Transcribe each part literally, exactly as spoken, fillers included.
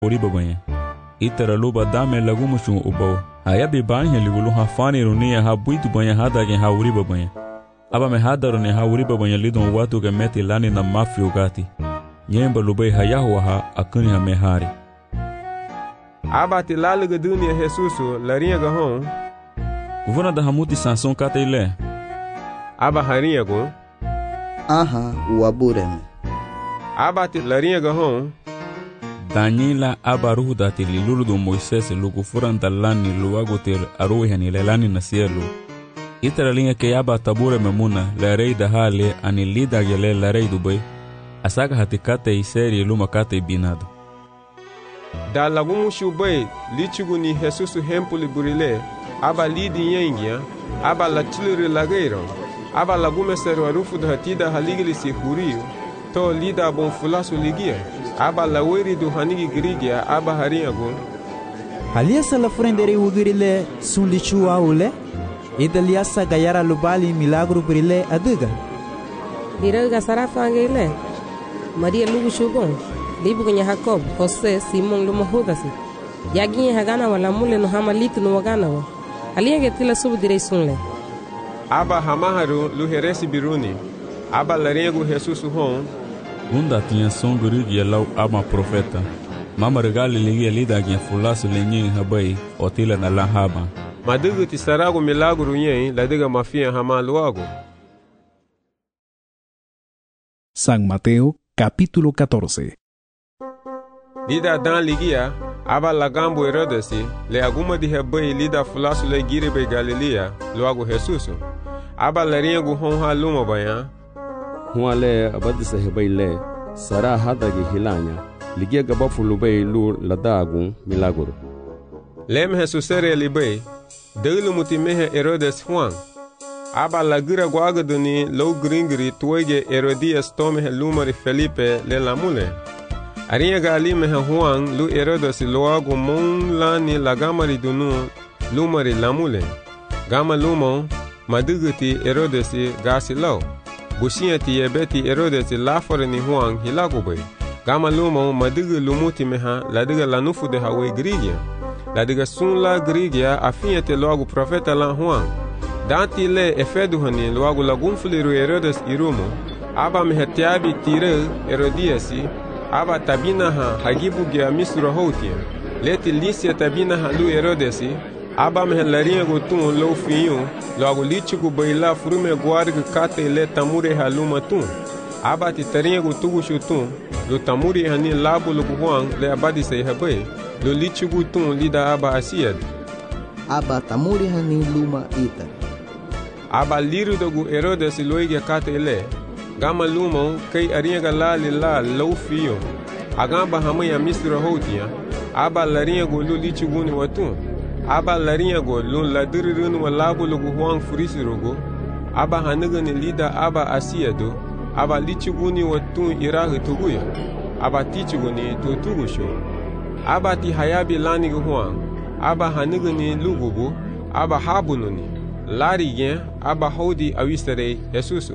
uriba banha. Itara luba dame lagumushu ubo. Ayabi banha ligulu hafani runia ha buitu banha hadagen ha uriba banha. Aba me hadarone ha uriba banha lidon watu ge meti lani na mafio gati. Nyemba lubai hayahu ha akuni ha mehari. Aba ti laluga dunia Jesusu larinha gahon. Guvana da hamuti Sanson kata ile. Aba harinha go. Aha, uabureme. Aba ti larinha gahon. Daniela aba ruhu dati lilulu do Moisés lugu furan dalani luago ter aruhi ni lelani na cielo. Itara linha ke aba tabure memuna la rei da hale ani lida gele la rei dubai. Asaka hatikate iseri luma kate binado. Da lagumu shubai lichugu ni Jesusu hempuli burile. Aba lidi yengia. Aba la chiluri lageiro. Aba lagume seru arufu da hatida haligili si huriu. To lida bon fulasu ligia. Aba la weri du hanigi grigia. Aba harinha go. Haliasa la frendere ugirile sun lichu aule. Ida liasa gayara lubali milagro brile aduga. Iraga sarafa angele. Maria lugu shubon. Libu kwenye Jacob, Jose, Simon lumo hudasi. Yaginye hagana wala mule no hama litu no wagana wa. Alienge tila subu direi sunle. Aba hamaharu luheresi biruni. Aba laringu Jesusu hon. Unda tinha som gurigi ya lau ama profeta. Mama regali ligia lida gen fulasu lenye habai otila na lahaba. Madugu tisarago milagro yen ladiga mafia hama luago. San Mateo, capítulo catorce. Lida dan ligia, aba lagambo Herodesi, le aguma di hebai lida fulasu le giribe Galilea, luago Jesusu. Aba laringu honha luma baya. Hua le abadisa hebai le, sara hadagi hilanya, ligia gabafu lubai lu ladagu milagro. Lem Jesusere libai, delu mutimehe Herodes Juan. Aba lagira guagaduni low gringri tuege Herodias tome lumari Felipe le lamule. Arinha gali meha Juan lu Herodes loago mon lani lagamari dunu lumari lamule. Gama lumo maduguti Herodes gasi lau. Bushiati yebeti Herodes lafore ni Juan hilagube. Gama lumo madugu lumuti meha ladiga lanufu de hawe grigia. Ladiga sun la grigia afinyete loago profeta la Juan. Danti le efedu hani loago lagunfuliru Herodes irumo. Aba mehetiabi tire Herodiasi. Aba tabina ha hagibu gya misro hotia. Leti lisia tabina ha lu Herodesi. Aba mehelarinha gotun lo fiyu. Loago lichigu baila frume guarga kate le tamure ha luma tun. Aba titarinha gotugu shutun. Lo tamuri hani labu lo guhuang le abadi se habai. Lo lichigu tun lida aba asiad. Aba tamuri hani luma ita. Aba liru dogu Herodesi loiga kate le. Gama lumo kay arinha la lila low fiyo. Agamba hamaya misra hotia. Aba larinha go lu lichiguni watun. Aba larinha go lu ladirirun wa labu lugu huang furisirogo. Aba hanigani lida aba asiado. Aba lichiguni watun irahi tuguya. Aba tichiguni tutugusho. Aba ti hayabi lani huang. Aba hanigani lugubu. Aba habununi. Lari gen aba hodi awistere Jesusu.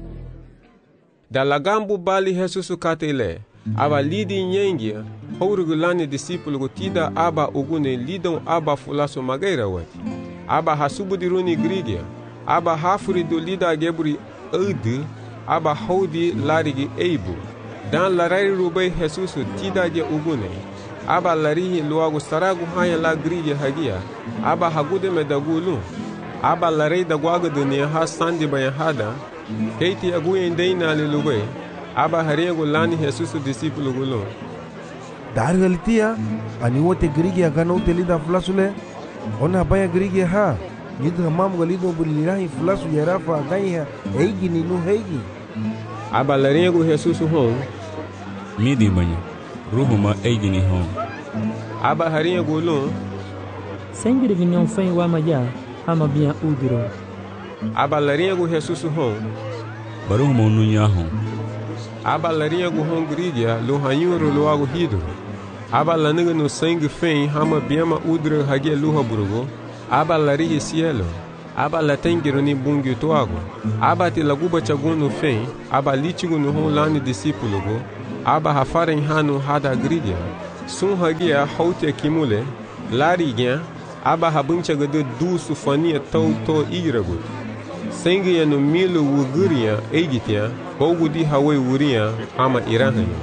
Da lagambu bali Jesusu katele, aba lidi nyengia, hourugulani discípulo gotida aba ugune lidon aba fulaso magaira wati. Aba hasubudiruni grigia, aba hafuri do lida geburi edu, aba hodi larigi eibu. Dan larari rubai Jesusu tida ge ugune, aba larihi luago saragu haya la grigia hagia, aba hagude medagulu, aba larei da guaga dunia ha sandi bayahada, keiti aguyen na lelube. Aba haringo lani Jesusu discípulo gulo. Dar galitia ani wote grigi agana utelida flasule. Ona baya grigi ha. Yidu hamam galido bulirahi flasu yarafa agaiha eigi ni nu heigi. Aba laringo Jesusu hon. Midi banha. Ruhuma eigi ni hon. Aba haringo lo. Sengri vinyon fen wa maja ama bien udiro. Aba laringo Jesusu hon. Baruhuma nunya hon. Aba laringo hon grigia lo hanyuro lo ago hidro. Aba laniga no sangue fen hama biama udro hagia luha burugo. Aba larihi cielo. Aba latengiro ni bungi toago. Aba te laguba chaguno fen. Aba litigo no hon lani discípulo go. Aba hafaren hanu hada grigia. sun hagia haute kimule larigia aba habuncha gade du sufania tau to iragut sengi ya no milu wuguria egitia bogudi hawe wuria ama irahani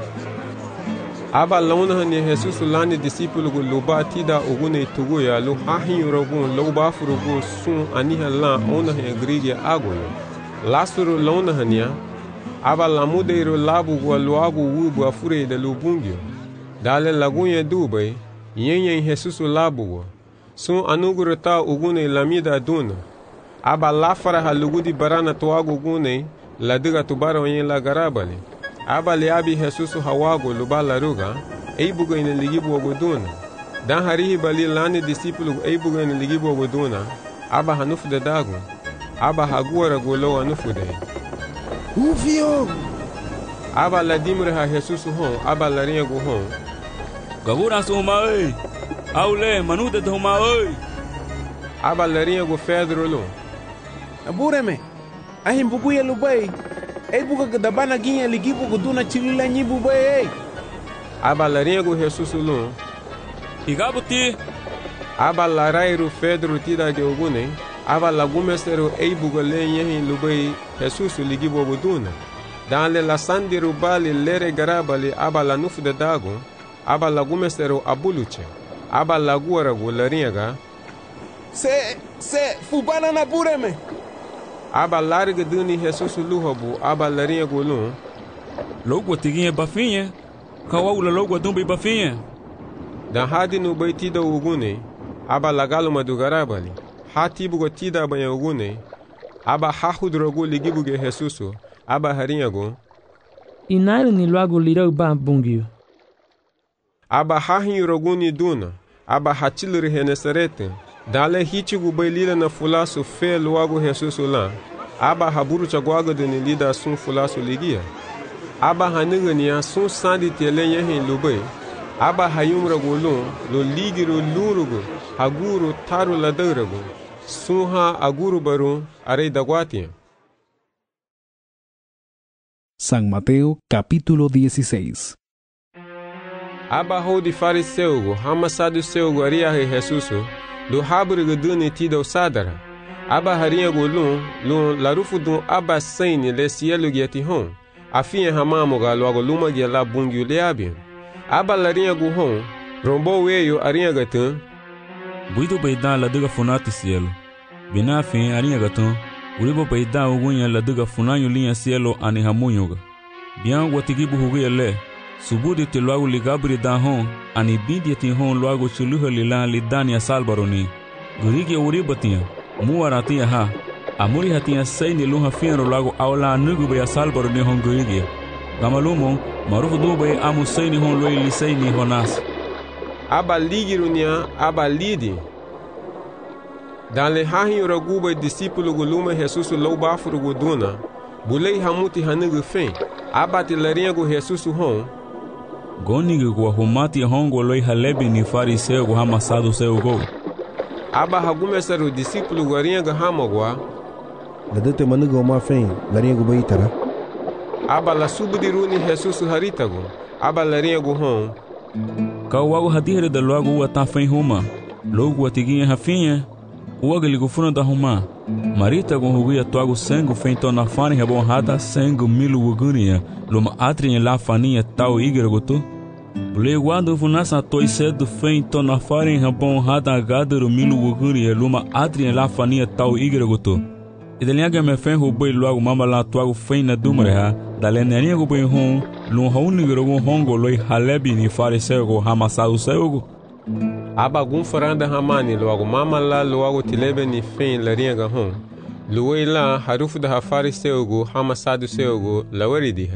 aba launahani Jesus lani disciple gu loba tida ogune tuguya lo hahi rogun loba furugu sun aniha la onahe grigia agoyo lasuru launahania aba lamudeiro labu gu luagu wubu afure de lubungio dale lagunye dubai yenye Jesus labu gu sun anugurata ogune lamida duna aba lafara halugudi barana tuagu gune ladiga tubara wenye la garabali aba liabi Jesus hawago lubala ruga eibuga ina ligibu oguduna dan harihi bali lani disciple eibuga ina ligibu oguduna aba hanufu de dagu aba haguara golo hanufu de ufio aba ladimre ha Jesus hon aba larinha gu hon gabura suma oi aule manude dhoma oi aba larinha gu Pedro lo abureme ahim buguye lubai ei buga gadabana ginha ligibu guduna chilila nyibu bai aba larinha gu Jesus lo igabuti aba larairu Pedro tida de ogune aba lagumesero ei buga lenye lubai Jesus ligibu guduna dan le la sandiru bali lere garabali aba la nufu de dago aba lagumesero abuluche aba laguara gu larinha ga se se fubana na bureme aba larga duni Jesus luhabu aba larinha golun logo tiguinha bafinha kawaula logo dumbi bafinha dan hadi no baitida ugune aba lagalo madugarabali hatibu go tida banya ugune aba hahudrogo ligibuge Jesus aba harinha go inairo ni logo lirau ba bungio aba hahin roguni duna aba hatilri henesarete dale hichigu bailila na fulasu fe luago Jesus la aba haburu chagwaga de lida sun fulasu ligia aba hanigania sun sandi telenye hin lubai aba hayumra golun lo ligiro lurugo haguru taru ladarago sunha aguru baru arei dagwatia. San Mateo capítulo dieciséis. Aba hodi fariseugo hama saduceugo aria he Jesuso do haburigo duni tida sadara aba harinha golun lun larufu dun aba saini le cielo giati hon afinha hamamo ga logo luma gia la bungiu leabi aba larinha gu hon rombo weyo arinha gatun buido beida la diga funati cielo bina fin arinha gatun uribo beida ugunya la diga funanyo linha cielo ani hamunyoga bian watigibu hugia le subudi te loago ligabri da hon ani bidi ti hon loago chuluha lila lidania salbaroni gurigi uribatia muaratia ha amuri hatia saini luha fiero loago aula nugu be salbaroni hon gurigi gamalumo marufu dube amu saini hon loi lisaini honas aba ligirunia aba lidi dan le hahin roguba discipulo guluma Jesus lo bafuru guduna bulei hamuti hanugu fen aba ti larinha gu Jesus hon Gonigi kwa humati hongo loi halebi ni fariseu kwa hama saduseu go. Aba hagumesaru discipulo guarinha ga hamogwa. Ladete manuga oma fen, larinha gu baitara. Aba la subudiruni Jesus haritago. Aba larinha gu hon. Kawago hatihere da loago ua ta fen huma. Logo atiguinha hafinha. Uaga ligufuna da huma. Marita gon hugia toago sengo fen tona fani habon hata sengo milu ugunia. Luma atrinha la faninha tau igra goto. Bule guado funasa toi cedo fen tona fani habon hata gadero milu ugunia. Luma atrinha la faninha tau igra goto. Ideliaga me fen huboi loago mama la toago fen na dumreha. Daleniania go boi hon. Lum haunigra gon hongo loi halebi ni fariseu go hamasadu seugo. Aba gun faranda hamani loago mama la loago tilebe ni fen larinha ga hon. Luwei la harufu da fariseugo hamasadu seugo lawaridiha.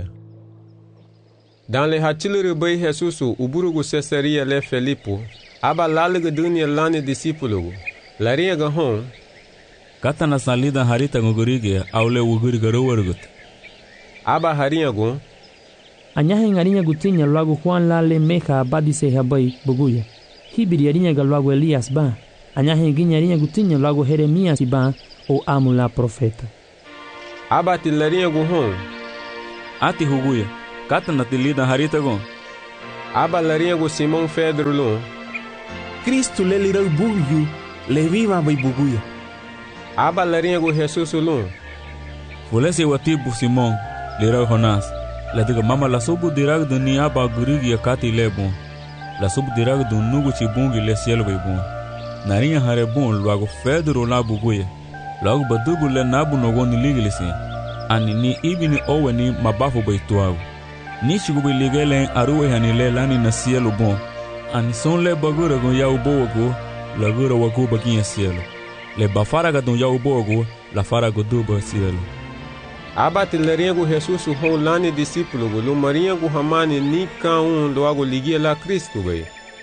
Dan le hatilere bai Jesusu uburugo Cesaria le Felipo. Aba lalega dunia lani discipulogo. Larinha ga hon. Kata na salida harita ngugurige aule uguriga rowargut. Aba harinha go. Anyahe ngarinha gutinya loago Juan la le meha abadise habai buguya. Hibiri arinha ga loago Elias ba. Anyahe ginya arinha gutinya loago Jeremias ba o amula profeta. Aba ti larinha go hon. Ati huguya. Kata na tilida harita go. aba lariengo Simon Pedro lun. Cristo le lirau bungu le viva bai buguya. Aba lariengo Jesus lun. Fulese watibu Simon lirau Jonas. La diga mama la subu dirag de ni aba gurigi ya kati le bon. La subu dirag de nugu chibungi le cielo bai bon. Narinha hare bon luago Pedro la buguya. Luago badugu le nabu nogoni ligilisi. Ani ni ibini owe ni mabafu bai tuago. Ni chigubi ligelen aruwe hanile lani na cielo bon. Ani son le bagura gon ya ubogo la gura wagu baginha cielo. Le bafaraga don ya ubogo la farago duba cielo. Abate lariengo Jesus hon lani discípulo go lo mariengo hamani ni ka un loago ligia la Cristo bai.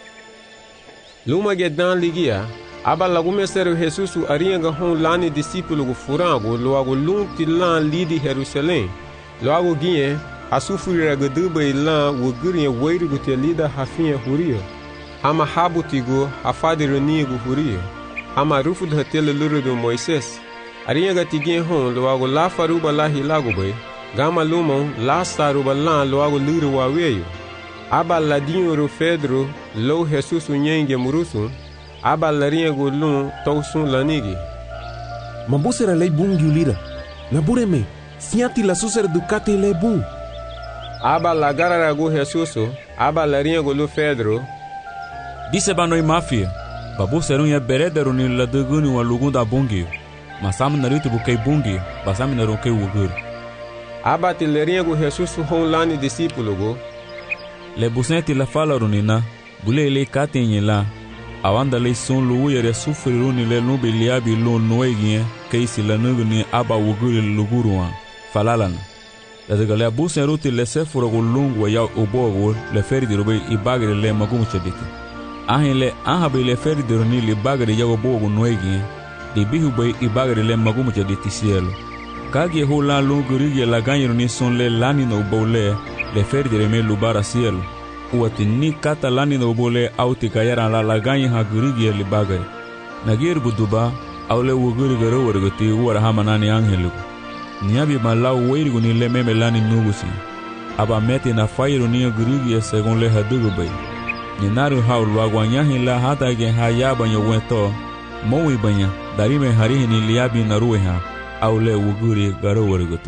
Luma gedan ligia aba lagume sero Jesus arienga hon lani discípulo go furango loago lunti lan lidi Jerusalém. Loago ginhe asufurira gaduba ilan wogurien weiri go te lida hafinha huria. Ama habutigo afadiranigo huria. Ama rufu de hatele luro do Moisés. Arienga tigien hon loago la faruba la hilago bai. Gama lumon la saruba lan loago luro waweyo. Aba ladinho ro Pedro lo Jesus unyenge murusun. Aba lariengo lun tausun lanigi. Mambusera lei bungi ulira. Nabureme, sianti la susera ducati le bung. Aba lagarara go Jesus, aba lariengo lo Pedro. Disse banoi mafia. Babu serun ya berederu ni la duguni wa lugunda bungi. Masam naruti bukei bungi, basam narukei wugur. Aba te lariengo Jesus hon lani discípulo go. Le busenti la fala runina, bule le katenye la. Awanda le son lu yere sufriru ni le nubi liabi lu noegien, keisi la nubi ni aba wuguri luguruan. Falalana. La de galea busen ruti le sefura go lungu ya ubogo le feri di rubi ibagri le magumu chediki. Ahin le ahabi le feri di runi li bagri ya ubogo noegien, di bihu bai ibagri le magumu chediti cielo. Kagi ho la lungu rigi la ganyi runi son le lani no ubole le feri di reme lubara cielo. Uati ni kata lani no ubole auti kayaran la la ganyi ha gurigi li bagri. Nagir buduba au le wuguri garo wargati uwara hamanani angeliku. Niabi malau weirigu ni le meme lani nugusi. Aba meti na fairu ni gurigi segon le hadugu bai. Ni naru hau luagwa nyahi la hata gen haya banyo wento. Mowi banya darime harihi ni liabi naruwe ha. Au le wuguri garo wargati.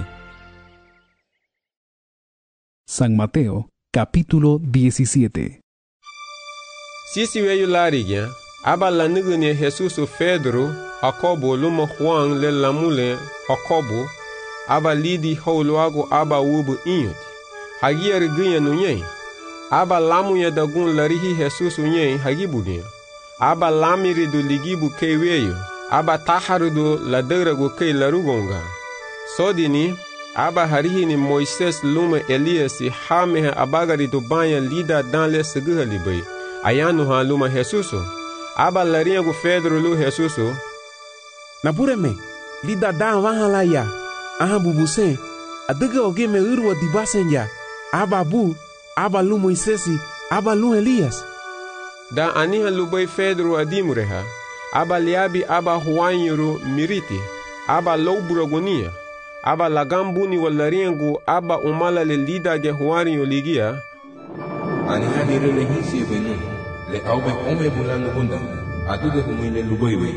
San Mateo, capítulo diecisiete. Sisi weyu larigya, aba la nugu ni Jesus Pedro, Jacobo, luma Juan le lamule Jacobo, aba lidi hou loago aba wubu inyot. Hagia rigunya nunyen. Aba lamu ya dagun larihi Jesus unyen hagibu gya. Aba lamiri do ligibu kei weyo. Aba taharu do ladera go kei larugonga. Sodini, aba harihi ni Moises luma Elias hameha abagari do banya lida dan le seguha libay. Ayanu ha luma Jesuso. Aba larinha go Pedro lu Jesuso. Nabureme, lida dan wahala ya. Aha bubuse, adega oge me urwa dibasen ya. Aba bu, aba lu Moisesi, aba lu Elias. Da aniha lubay Pedro adimureha. Aba liabi aba huanyuru miriti. Aba louburagonia. Aba lagambuni walariengu aba umala le lida ge huario ligia. Aniha nirele hisi benu. Le aube ome bulano hunda. Aduge humile lubaiwe.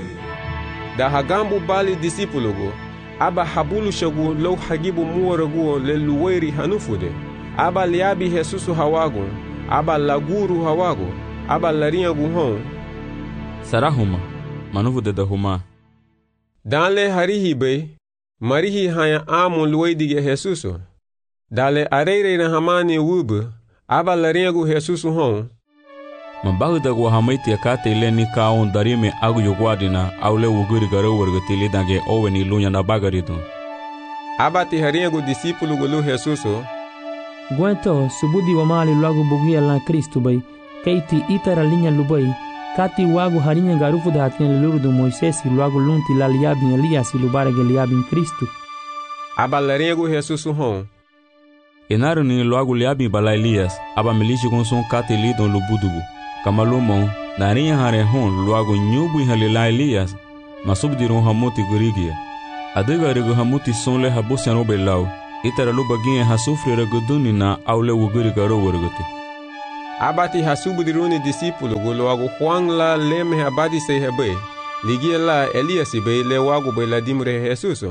Da hagambu bali disipulugo. Aba habulu shagu lo hagibu muwaragu le luweri hanufude. Aba liabi Jesusu hawago. Aba laguru hawago. Aba lariengu hon. Sarahuma, manufude da huma. Danle harihi be. Marihi haya amu luweidige Jesuso. Dale areire na hamani wubu. Aba lariengu Jesusu hon. Mabahu da gwa hamaiti akate ile ni kaon darime agu yugwadina aule wuguri garo wargati lidange owe ni lunya na bagaridu. Aba ti hariengu disipulu gulu Jesuso. Gwento subudi wa mali luagu bugia la Kristu bai. Keiti itara linya lubai. Kati wagu harinya garufu da hatien lulu do Moisesi luagu lunti la liabi Elias lubarege liabi Kristu. Aba lariengu Jesusu hon. Enaru ni luagu liabi bala Elias. Aba milishi konson kati lidon lubudugu. Kamalumo, narinya hare hon luago nyubu halila Elias, masubdiron hamuti gurigia. Adega rego hamuti sonle habusian obelau, itara lubaginye hasufri reguduni na aule wuguri garo warguti. abati hasubudiruni discípulo go logo Juan la leme abadi se hebe ligia la Elias be le wago be la dimre Jesus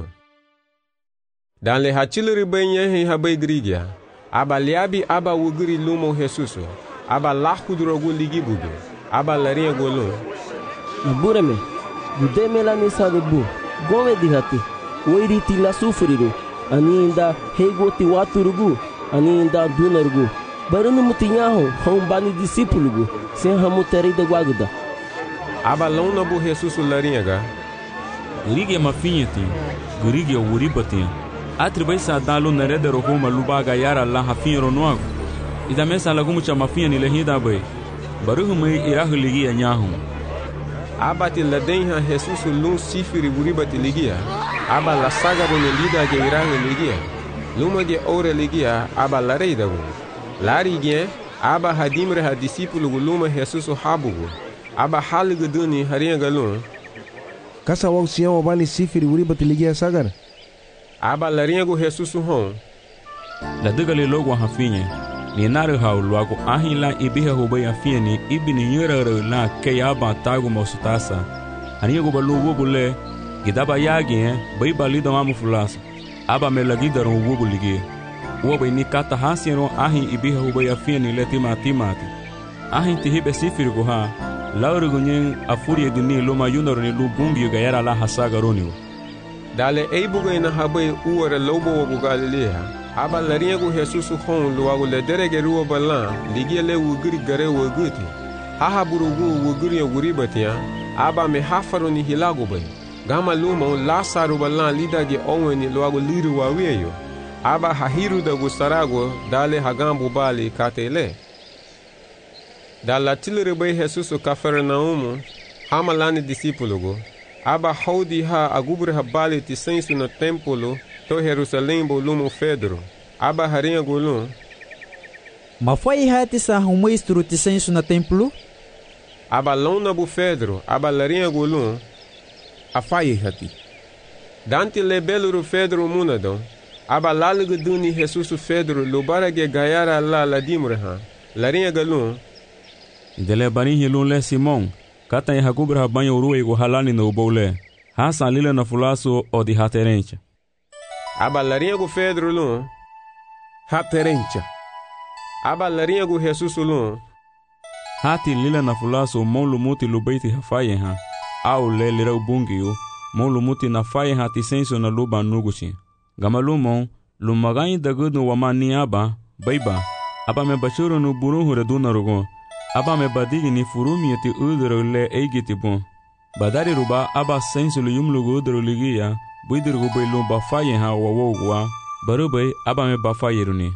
dan le hachilri be nye habe grigia aba liabi aba wugri lumo Jesus aba lahkudro go ligi budu aba laria go lo Bureme, gudeme la mesa de bu, gome dihati, oiriti la sufriru, ani inda hegoti waturugu, ani inda dunargu, barunu mutinyaho, hom bani discípulo, sem hamu terida guaguda. Aba lona bu Jesus laringa. Gurigia mafinhati, gurigia uribati, atribai sa dalu nareda rohoma lubaga yara la hafinha ronoago, e da mesa lagumu cha mafinha ni lehida bai, baruhu mai irahu ligia nyahu. Abati ladenha Jesus lun sifiri uribati ligia, aba la saga bone lida ge irahu ligia, luma ge ore ligia, aba la reidagu. Lari ge, aba hadimre ha discípulo luma Jesus habugu, aba haligu duni haringa galun. Kasa wau siya wabani sifiri uribati ligia sagar? Aba laringa Jesus hon. La degale logo hafinha. Ni nare hau luago ahila ibiha hubai afiani ibini nyerere la kayaba tagu mosutasa. Anigo balu wubule gidaba yagi eh bai balido mamu fulasa. Aba melagida ron wubuligi. Uwa ni kata hasiano ahi ibiha hubai afiani letima timati. Ahi tihibe sifiri goha. Lauri gunyen afuri edini loma yunaro ni lubungi gayara la hasaga roniwa. Dale eibuga ina habai uwara lobo wabu Galilea. Aba laringa Jesus hon luago le derege ruwa balan ligia le wugiri gare wuguti. Haha burugu wugiri wuribatia. Aba me hafaro ni hilago bay. Gama lumo lasaru balan lida ge oweni luago liru waweyo. Aba hahiru da gustarago dale hagambu bali katele. Dala tilere bay Jesus Cafarnaumu hamalani discípulo. Aba haudi ha agubre ha bali tisensu no templo to Jerusalém bolumo Pedro. Aba harinha golum. Ma foi hati sa humestro tisensu na templo? Aba lona bu Pedro, aba larinha golum. Afai hati. Dante le beluru Pedro munadon. Aba lalugu duni Jesus Pedro lubara ge gayara la la dimreha. Larinha galum. Dele barin hilun le Simon. Kata ya hagubre ha banho urue go halani no boule. Hasa lila na fulaso o di haterencha. Aba larinha go Pedro lun. Haterencha. Aba larinha go Jesus lun. Hati lila na fulaso mon lumuti lubaiti hafaye ha. Au le lira ubungiyo. Mon lumuti na faye ha tisenso na luba nuguchi. Gamalumon lumagayi dagudu wamani aba baiba. Aba me bachuro no buruhu reduna rogon. Aba me badigi ni furumi eti udro le eigiti bon. Badari ruba aba sensu lu yumlugu udro ligia. Buidirgu bailum bafaye ha wawogwa. Barubai aba me bafaye runi.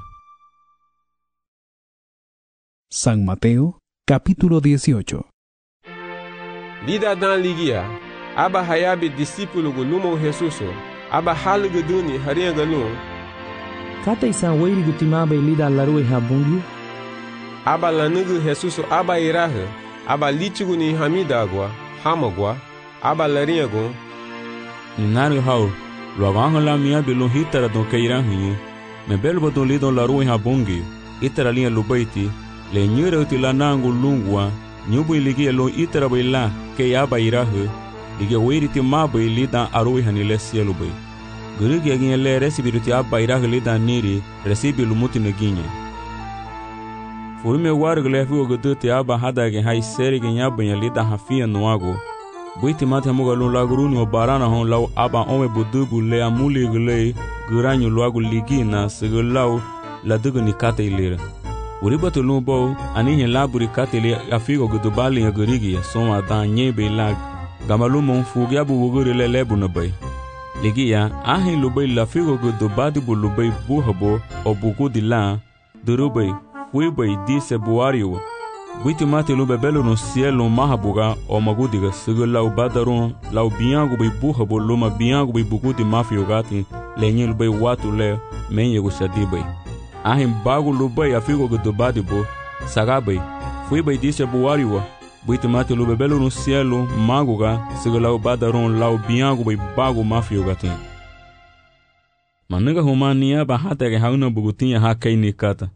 San Mateo, capítulo dieciocho. Lida dan ligia. Aba hayabi discípulo gu lumo Jesuso. Aba haligu duni haringa galum. Kata isa wairi gutimaba lida larue ha bungi. Aba lanugu Jesuso aba irahe. Aba lichigu ni hamidagwa. Hamagwa. Aba laringa gu. Nari hau, luago angola mia bilun hitara don keiran hiye. Me belbo don lidon larue ha bungi. Itara linha lubaiti. Le nyure uti la nangu lungwa. Nyubu iligia lo itara baila. Ke aba irahe. Ligia wairi ti mabai lidan arue hanile sielu bai. Gurigi aginye le resibiruti aba irahe lidan niri. Resibi lumuti neginye. Furume wargu le figo guduti aba hadage hai serige nyabanya lidan hafia nuago. Buiti mate hamuga lun laguruni o barana hon lau aba ome budubu le amuli gulei guranyu luagu ligina segulau la dugu ni kate ilira. Uribatu lun bo anihin laburi kate ili afigo gudubali ya gurigi ya soma dan nyebe lag. Gamalumo mfugi abu wuguri le lebu nabai. Ligi ya ahin lubai la figo gudubadi bu lubai buhabo o bugudi la durubai huibai di sebuariwa. Buiti mate lube belo no cielo mahabuga o magudiga sigo lau badaron lau biangu bai buhabo luma biangu bai bugudi mafio gati lenye lube watu le menye go shadibai. Ahin bagu lube afigo gudubadi bo sagabai fuibai di sebuariwa. Buiti mate lube belo no cielo maguga sigo lau badaron lau biangu bai bagu mafio gati. Maniga humania ba hata ke hauna bugutinha hakai ni kata.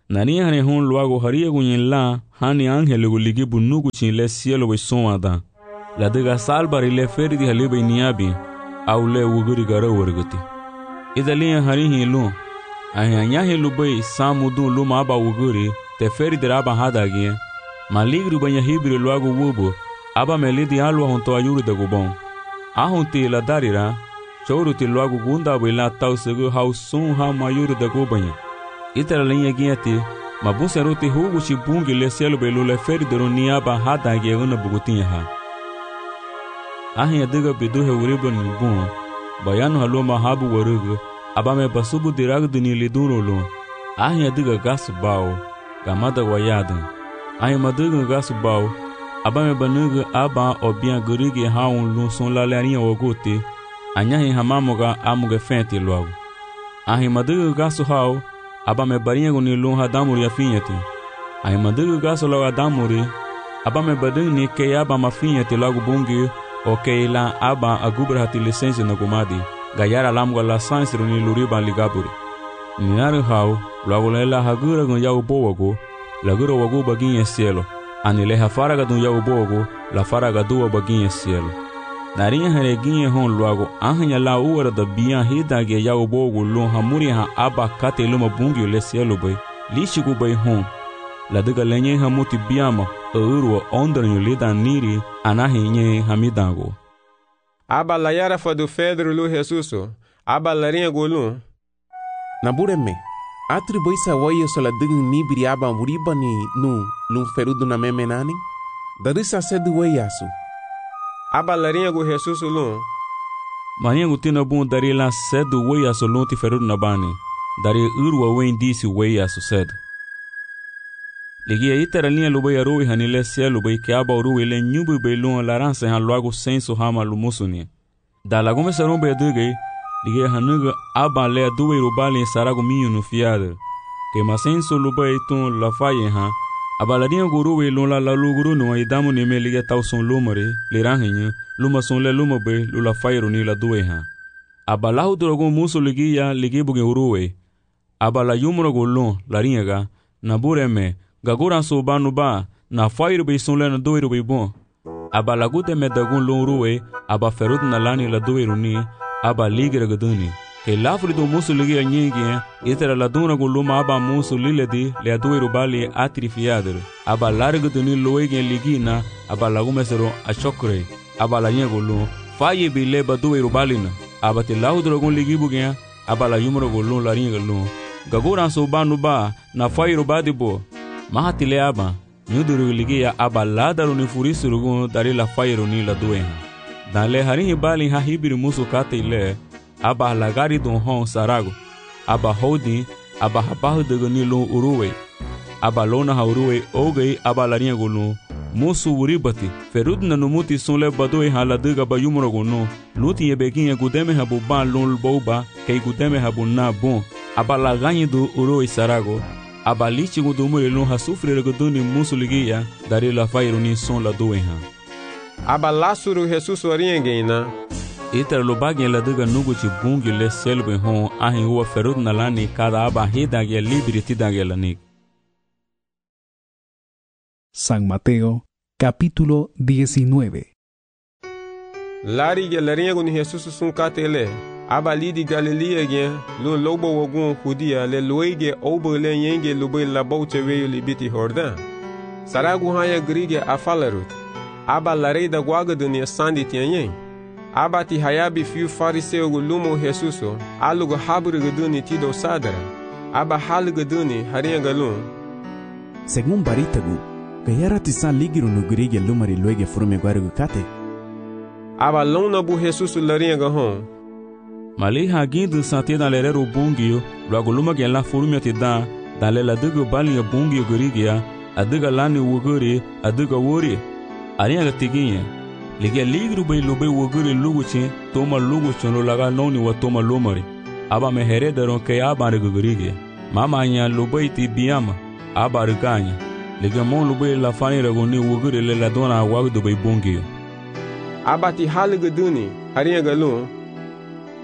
Nani hane hon luago haria gunyen la hani angele gu ligi bunugu chin le cielo bai son ada. La dega salbari le ferdi halibai niabi au le wuguri gara wargati. Ida liya harihi lu ahi anyahi lubai samudun luma aba wuguri te ferdi raba hadagi ma ligri banya hibri luago wubu aba melidi alwa honto ayuri da gubon. Ahunti la darira chouruti luago gunda bai la tau segu hau sun ha mayuri da gubanya. Itara linha guiati, ma busa ruti hugo chi bungi le cielo belu le ferdero niaba hada ge una bugutinha ha. Ahi adiga bidu he uriba ni bun, bayanu haloma habu warugu, abame basubu diragu dini liduro lo. Ahi adiga gasu bao, gamada wayadun. Ahi maduga gasu bao, abame banuga aba obian gurigi haun lu son la larinha wagote, anyahi hamamuga amuga fenti logo. Ahi maduga gasu hao, aba me barinha guni lunha damuri afinhati. Ai mandugu gaso logo damuri, aba me badung ni ke aba mafinhati logo bungi, o ke la aba agubra hati licença no gumadi, gayara lamgo la sansiro ni luriba ligaburi. Ninaru hau, logo lela hagura gun yau bowago, lagura wago baginha cielo, anile hafaraga dun yau bowago, la faraga dua baginha cielo. Narinha hareginha hon logo ahanya la uara da bian hidage yau bogo lon hamuri ha aba kate luma bungi le cielo bai lishigu bai hon la daga lenye hamuti biama uru ondranyo lida niri anahi nye hamidango aba la yara fadu Pedro lu Jesuso aba larinha golun nabureme atribui sa wayo sola ding ni biri aba muriba ni nu lum ferudo na memenani darisa sedu wayasu aba larinha gu Jesus ulun. Marinha gu tina bun dari la sedu wei aso lunti ferudu na bani. Dari urwa wen disi wei aso sedu. Ligia itera linha lubai arui hanile sia lubai ke aba urui le nyubu bei lun laranse han luago senso hama lumusuni. Da lagume sarumbe aduge, ligia hanuga aba le aduwe rubali sarago minho no fiada. Ke masenso lubai tun la faye han. Abalarinha guruwe lula la luguru no idamu ni me liga tau son lumare liranhinha luma son le luma be lula fairu ni la dueha abalahu drogo muso ligia ligibuge uruwe abala yumro golon larinha na bureme gagura so banu ba na fairu be son le na dueru be bon abalagude me dagun luruwe aba ferut na lani la dueru ni aba ligre gaduni ke lafri do muso ligia nyingi itera la duna guluma aba muso liledi le adueru bali atrifiader aba largo duni loege ligina aba lagumesero achokre aba la nyegulu faye bi le badueru balina aba te laudro gun ligibugia aba la yumro gulu la ringelu gagura so banu ba na fairu badibo mahati le aba nyuduru ligia aba ladaru ni furisuru gun dari la fairu ni la dueha dan le harinhi bali ha hibiri muso kate ile aba lagari don hon sarago aba hodi aba habahu de ni lo uruwe aba lona ha uruwe oge aba larinha gulu musu uribati ferud na numuti sonle badoi hala diga ba yumro gono luti yebekin gudeme habu ban lol boba kay gudeme habu na bon aba laganyi do uruwe sarago aba lichi gudumure lo ha sufre godoni musu ligia dari la fairu ni son la doenha aba lasuru Jesus oriengena Iter lo bagien la diga nugu ci bungi le selbe hon ahin huwa ferud na lani kada aba hidage libri tidage lanik. San Mateo, capítulo diecinueve. Lari ge larinha gun Jesus sun katele aba lidi Galilea ge lo lobo wogun Judia le loige obo le yenge lobe la boute weyo libiti Jordan. Saragu haya grige afalarut aba larei da guaga dunia sandi tianyen. Abati hayabi fiu fariseu lumo Jesuso alugo habru gaduni tido sadara aba hal gaduni harinha galun según baritagu gayara tisan ligiru no grige lumari luege forme guargu kate aba lona bu Jesuso larinha gahon mali hagindo sante na lerero bungio logo luma gen la forme te da dale la dugo balinha bungio grigia adiga lani wuguri adiga wuri harinha gatiginha Ligia ligru bai lobe woguri luguchi toma luguchi lo laga noni wa toma lomari aba me heredero ke aba regurige mama nya lobe ti biama aba reganya ligia mon lobe la fani regoni woguri le la dona wa do bai bongio aba ti halige duni harinha galun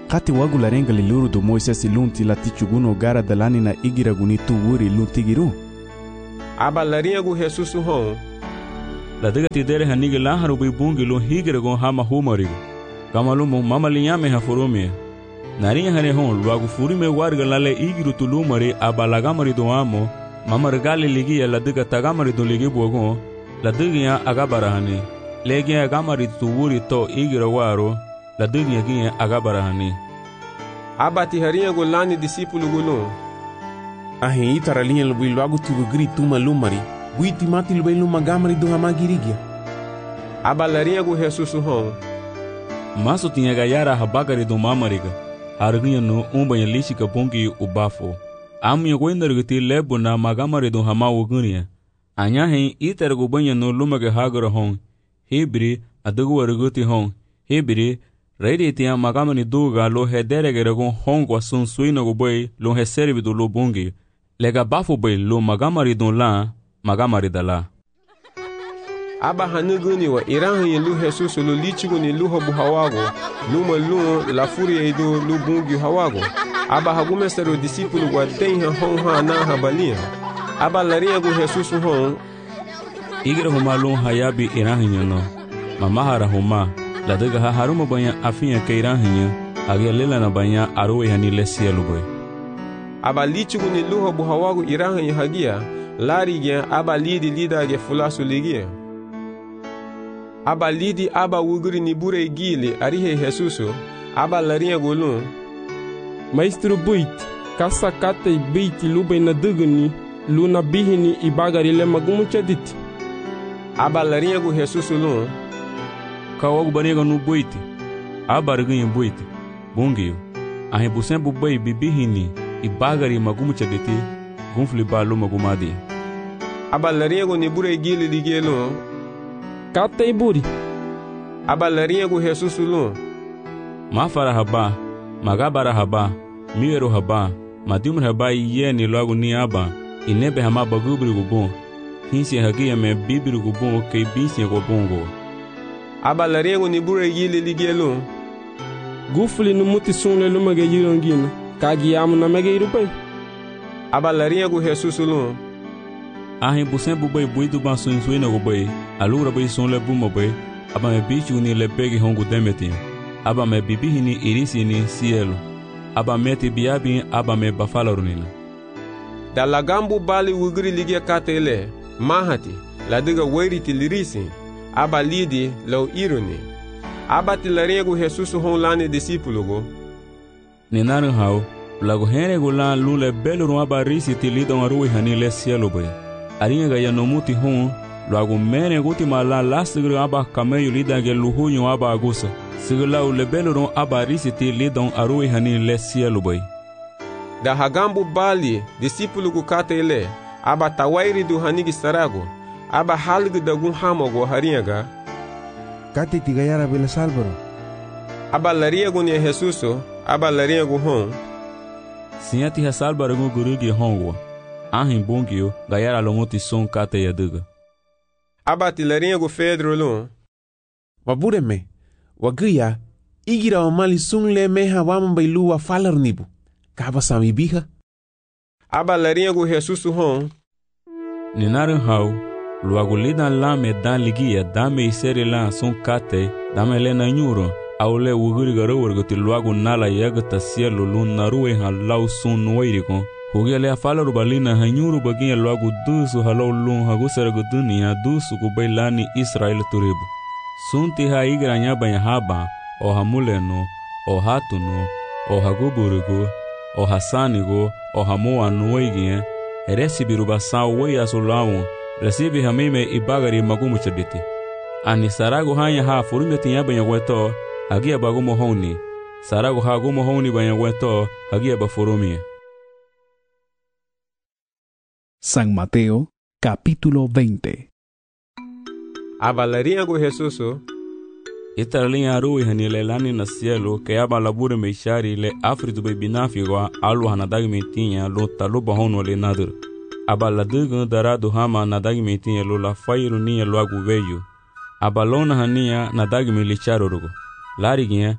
kati wagu larenga liluru do Moisés lunti la tichuguno gara dalani na igira guni tu wuri luntigiru. Aba larinha gu Jesus hon. La diga tidere hanigi laharu bi bungi lu higira gon hama humarigo. Kamalumu mama linyame ha furumie. Narinha hane hon luagu furime warga lale igiru tulumari aba lagamari do amo. Mama regali ligia la diga tagamari do ligi buogon. La diga agabara hane. Legia agamari tu wuri to igira waro. La diga gia agabara hane. Aba tiharinha gu lani disipulu gulun. Ahe itara linha lubi luagu tugu gri tuma lumari. Buiti mati lubi luma gamari do hama girigia. Aba larinha gu Jesus hon. Maso tinha gayara habagari do mamariga. Harginha no umbanha lishika bungi ubafo. Amunha goindargati lebo na magamari do hama ugunia. Anyahen itara gu banha no lumaga hagara hon. Hebri adugu warguti hon. Hebri Reidi tinha magamani duga lo hederegere gon hongo asun suina go boy lo heservi do lo bungi. Lega bafo boy lo magamari don la magamari dala. Aba hanuguni wa iran lu Jesus lo lichigo ni lu hobu hawago. Luma lu la furia do lu bungi hawago. Aba hagume sero discipulu wa tenha hon ha na habalia. Aba laria go Jesus hon. Igira homa lu hayabi iran no. Mamahara homa. La diga ha haruma banha afinha keiran hinha, agia lela na banha aroe hani lesia luboy. Aba lichigu ni luho buhawagu iran hinha hagia, lari gia aba lidi lida ge fulasu ligia. Aba lidi aba wuguri ni bure gili arihe Jesuso, aba larinha golun. Maestro buit, kasa kate beiti lubay na dugani, luna bihini ibagari le magumu chadit. Aba larinha go Jesuso lun. Kawagu baniga no boite. Abarganha boite. Bungio. A rebução bubai bibihini e bagari magumu chadete. Gunfli balu magumadi. Abalarinha go nibure gili ligelo. Kata iburi. Abalarinha go Jesus lu. Mafara haba. Magabara haba. Miero haba. Madimur haba yeni logo ni aba. Inebe hama bagubri go bon. Hinsi hagia me bibiri go bon ke bisi go bongo. Aba larinha ni bure gili ligelo. Gufli no muti sunle lumage yirongina. Kagi amu na mege irupai. Aba larinha go Jesus lu. Ahin busen bubai buidu banso insuina go bai. Alura bai sunle buma bai. Aba me bichu ni lepegi hongo demetin. Aba me bibihi ni irisi ni cielo. Aba meti biabi aba me bafalarunina. Da lagambu bali wugri ligia katele. Mahati. La diga wairiti lirisi. Aba lidi lau iruni. Aba tilarinha go Jesus hon lani discípulo go. Ninaru hau, lago hene go lan lule belu no aba risi ti lidon arui hani le cielo bai. Arinha ga yanomuti hon, lago mene guti mala lastigru aba kameyo lida ge luhunyo aba agusa. Siglau le belu no aba risi ti lidon arui hani le cielo bai. Da hagambu bali discípulo go katele. Aba tawairi du hanigi sarago. Aba halgu dagun hamogo haringa. Kati tigayara bela salvaro. Aba laria gun ya Jesuso, aba laria gu hon. Sinyati ha salvaro gu gurugi hongo. Ahin bungio gayara lomuti son kate yaduga. Aba tilaria gu Pedro lun. Wabureme, wagia, igira omali sungle meha wamambai wa falar nibu. Kaba sami biha. Aba laria gu Jesuso hon. Ninaru hau. Luago lidan lame dan ligia dame iseri lan son kate dame lena nyuro aule wuguri garo wargoti luago nala yagata cielo lun narue han lau son noiriko hugia le afala rubalina hanyuru bagia luago dusu halau lun hagusara gudunia dusu kubailani Israel turibu sunti ha igranya banya haba o hamuleno o hatuno o haguburigo o hasanigo o hamoa noigie eresi birubasa weya solawo Recibe hamime ibagari magumu chaditi. Ani sarago hanya ha furunga tinya banyagweto hagia bagumo honi. Sarago ha gumo honi banyagweto hagia bafurumia. San Mateo, capítulo veinte. Abalarinha go Jesuso. Itaralinha arui hanilelani na cielo que aba labure meishari le afritu bebinafigwa alu hanadagi metinha lo taluba hono le nadur. Aba ladugan darado hama nadagi metinha lo la fairu niya lo agu veio. Aba lona hania nadagi me licharo rugo. Lariginha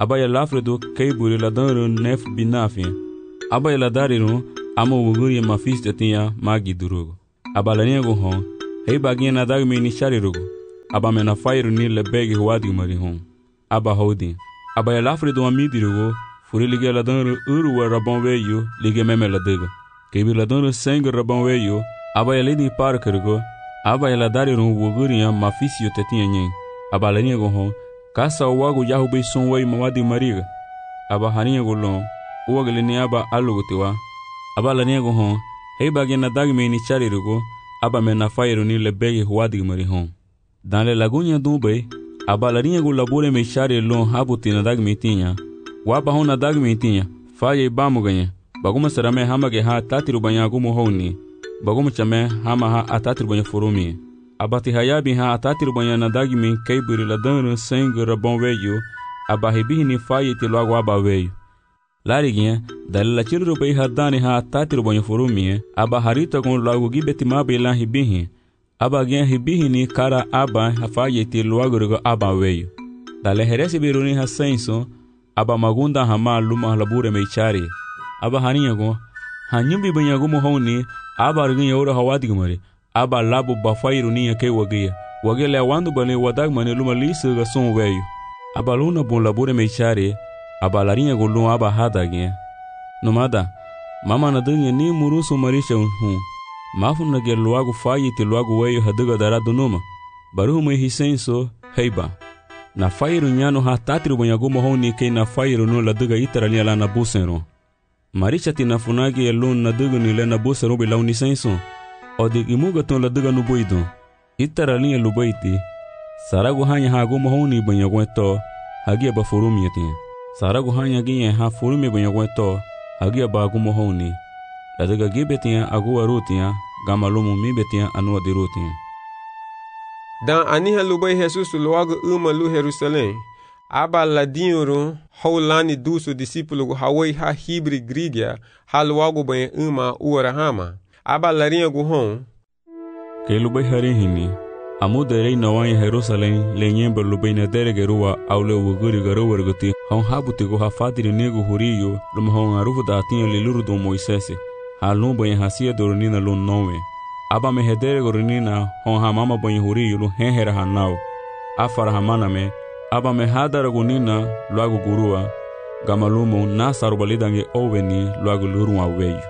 aba ya lafredo kay buri la danro nef binafia aba ya la dariro ama wuguri ma fista tinha magi durugo aba la nego hon hey bagina na dag me ni charirugo aba me na fairu ni le begi huadi mari hon aba hodi aba ya lafredo amidirugo furi liga la danro uru wa rabon weyo liga meme la dega kay bi la danro sangue rabon weyo aba ya ledi parkergo aba ya la dariro wuguri ma fisio tetinha nyen aba la nego hon kasa wago yahu be son way mawadi mariga aba haniya golon uwagle ni aba alugotiwa aba la nego hon hey bagena dagme ni charirugo aba mena fairu ni lebege huadi mari hon dans le lagunya dumbe aba la nego labore me chari lon habuti na dagme tinha waba hon na dagme tinha faye bamu ganha baguma sarame hamage ha tatiru banya gumo honi baguma chame hama ha atatiru banya forumi abati hayabi ha atatiru banya na dagme kayburi la dan sangue rabon weyo aba hebini faye te logo aba weyo lariguinha dalila chirro bei hadani ha atatiru banya forumi aba harita kon logo gibeti mabe la hibihi aba gen hibihini kara aba hafaye te logo rego aba weyo dale herese biruni ha senso aba magunda hama luma labure meichari aba haniya go hanyumbi banya gumo honi aba riginya ora hawadi gumare aba labo bafairu niya ke wagia wagele wandu bale wadag mane luma lisa ga son weyo aba luna bon labure meichari aba larinha golun aba hadagia nomada mama na dunga ni murusu marisha hu mafu na gel logo faye te logo weyo hadaga darado numa baru me hisenso heiba na fairu nyano ha tatri bonyago mohoni ke na fairu no la duga itarania la na busero marisha tina funagi elon na duga ni le na busero be launi senso o de imuga ton la duga no boido itarania lubaiti sarago hanya ha go mohoni bonyago to hagia ba forumi yatin sarago hanya giye ha forumi bonyago to hagia ba go mohoni la duga gibetia agu arutia gamalumu mibetia anu adirutia dan aniha lubai Jesus logo uma lu Jerusalém aba ladinho holani duso discípulo hawai ha hibri grigia ha logo bem uma urahama aba larinha guhon ke lubai harihini amudere na wan Jerusalém lenyember lubai na deregerua aule wuguri garowerguti hon habuti go ha fadiri nego huriyo lum hon arufu da tinha liluru do Moisés ha lumba en hasia dornina lun nowe aba me hedere gorinina hon ha mama banyi huri yulu henhera hanao afara hamana me aba me hadara gunina luagu gurua gamalumu nasaru balidange oveni luagu lurua weyu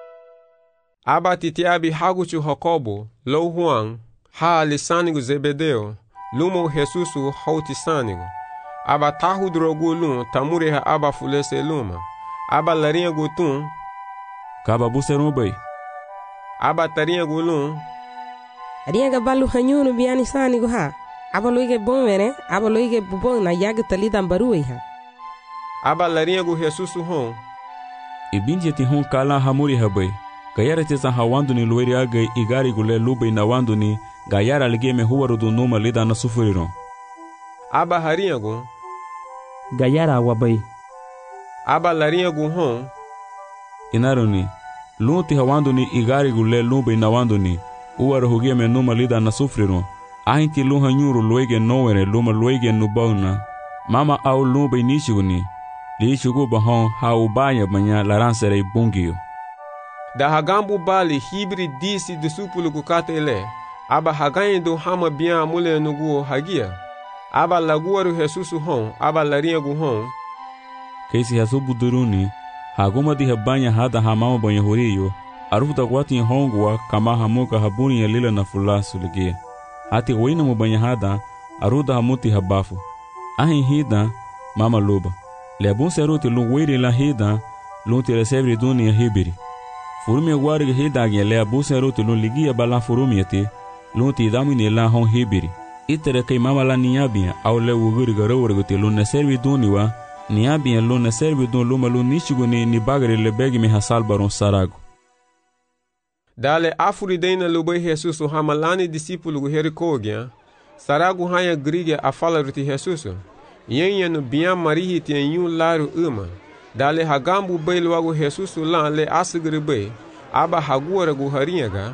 aba titiabi haguchu Jacobo lo Juan ha lisanigo Zebedeo lumo Jesusu hauti sanigo aba tahu drogulun tamure ha aba fulese luma aba larinha gutun kaba buserum bay aba tarinha gulun arinha gabalu hanyunu biani sani go ha aba loige bon vere aba loige bubon na yaga talida baruei ha aba larinha go Jesusu hon ibinje ti hon kala hamuri habay gayara tesa hawandu ni loiri aga igari gule lubei na wandu ni gayara ligeme huwaru do numa lida na sufuriron aba harinha go gayara wabay aba larinha go hon inaroni lunti hawando ni igari gule lumbe na wando ni uwara hugia me numa lida na sufriro ahinti luha nyuru luege nowere luma luege nubauna mama au lumbe nishiguni liishugu bahon haubaya banya laransere bungio da hagambu bali hibri disi disupulu kukate ele aba hagaindo hama bian mule nugu hagia aba laguaru Jesusu hon aba larinha gu hon keisi hasubu duruni haguma di habanya hada hamama banyo huriyo arufuta kwati hongwa kama hamuka habuni ya lila na fulasu ligia hati wina mubanya hada aruda hamuti habafu ahin hida mama luba lebun seruti lungwiri la hida lunti resevri duni ya hibiri furumi wari hida gya lebun seruti lun ligia bala furumi yati lunti idamini la hon hibiri itere kay mama la niyabia au le wuguri garowarguti lun neservi duni wa niabia luna servi don luma lunishigo ni ni bagari le begi mi hasal baron sarago dale afuri deina lubai Jesus hamalani discípulo gu herikogia sarago hanya grigia a fala ruti Jesus yenye no bian marihi tien yun laru uma dale hagambu bai luago Jesus lan le asgri bai aba haguara gu haringa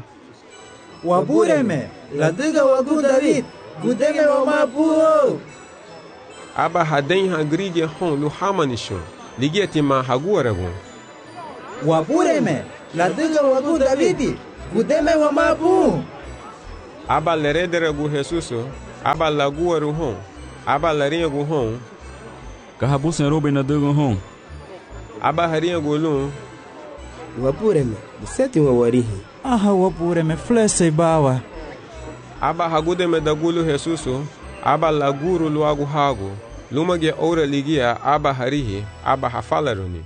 wabureme la diga wagu David gudeme wa mapuo aba hadem ha grige hon lu hamanisho ligia tima haguaragu wabureme ladiga wagu Davidi gudeme wa mabu aba lerederagu Jesuso aba laguaru hon aba laringu hon kahabusen robe na dugo hon aba haringu lu wabureme seti wa warihi aha wabureme flese bawa aba hagudeme dagulu Jesuso aba laguru luagu hagu lumage ora ligia aba harihi aba hafalaruni.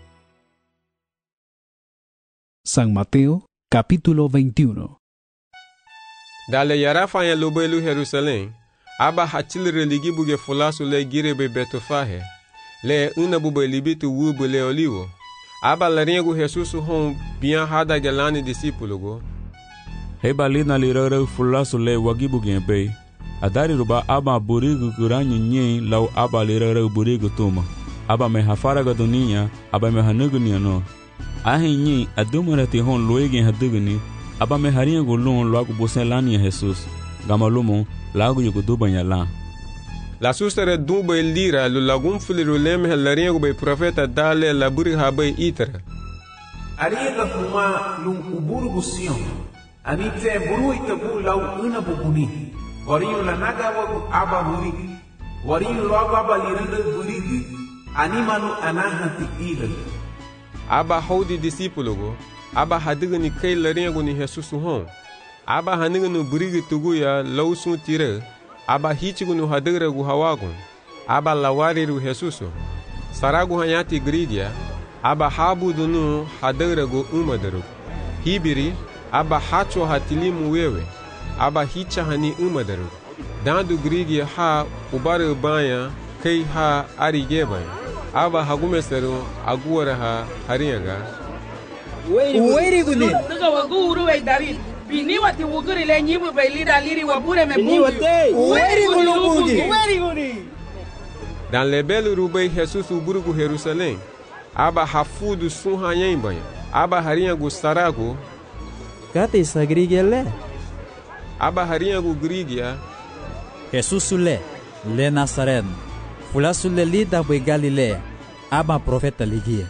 San Mateo, capítulo veintiuno. Dale yarafa ya lubelu Jerusalem, aba hachilre ligibuge fulasu le girebe betofahe, le unabube libitu wubu le olivo, aba laringu Jesusu hon bian hada gelani disipulugo. Heba lina lirare fulasu le wagibuge be, adari ruba aba burigu kuranyu nye lau aba lirare burigu tuma, aba me hafaraga dunia, aba me hanugunia no. Ahi nyi adumarati hon loegen hadugni aba me haringa golon loagu bosen lania Jesus gamalumo lagu yugo dubanya la la sustere dube lira lu lagum filiru lem helaringa be profeta dale la buri habe itara ariga fuma lum uburu gusion anite buru itabu lau una buguni wariyo la naga wagu aba buri wariyo loagu aba liranga buri animalu anahati igal aba hodi disipulugo aba hadigani kay laringu ni Jesusu hon aba haniganu burigi tuguya lausun tire aba hichigunu hadigragu hawagun aba lawariru Jesusu saragu hanyati gridia aba habudunu hadigragu umadaru hibiri aba hacho hatilimu wewe aba hicha hani umadaru dandu grigia ha ubare banya kay ha arigebanya aba hagumeseru aguara ha hariyaga uweri guni daga waguru we David bini wati wuguri le nyibu be lida liri wabure me bungi uweri guni uweri guni dan lebel rubei Jesus uburugu Jerusalem aba hafudu sunha yembanya aba hariyagu saragu kate sagrigele aba hariyagu grigia Jesus le le Nazareth fulasule lida bwe Galilea aba profeta ligia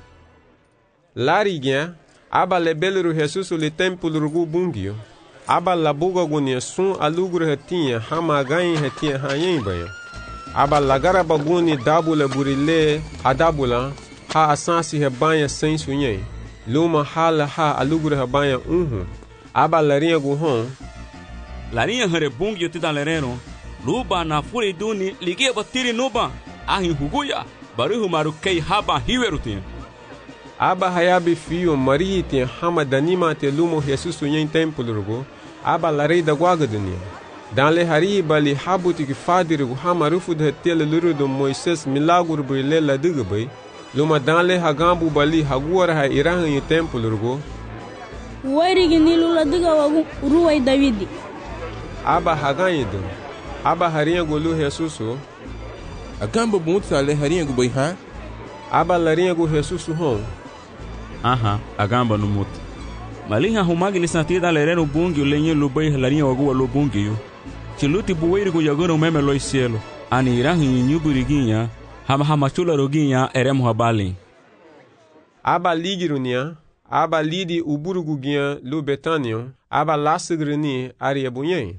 larigya aba lebelru Jesus le templo rugu bungio aba labuga gunia sun alugru hatinha hama gain hatinha hayembanha aba lagara baguni dabula burile adabula ha asansi hebanha sem sunye luma hala ha alugru hebanha unhu aba larinha guhon larinha hare bungio tidalereno luba na furi duni ligia batiri nuba ahin huguya baruhu marukei haba hiwerutin aba hayabi fio mariti hama danima te lumo Jesus yen templo rugo aba larei da guaga dunia dan le hari bali habuti ki fadiru hama rufu de tel luru do Moises milagro brile la digbe luma dan le hagambu bali haguara ha irahan yen templo rugo wari ginilu la diga wagu ruwai Davidi aba haganyidu aba harinha golu Jesusu agamba bunta le harinha go ha aba larinha go Jesusu hon aha agamba no mut malinha humagi lisati da lereno bungi lenye lubai larinha wagu lo bungi yo chiluti buweiri go yagono meme lo cielo ani irahi nyuburiginha hama hama chula roginha eremo habali aba ligirunia aba lidi uburuguginha lu Betanio aba lasigrini ariebunyen